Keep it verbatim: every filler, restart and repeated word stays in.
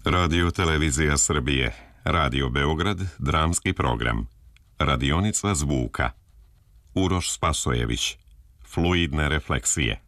Radio Televizija Srbije, Radio Beograd, dramski program. Radionica zvuka. Uroš Spasojević. Fluidne refleksije.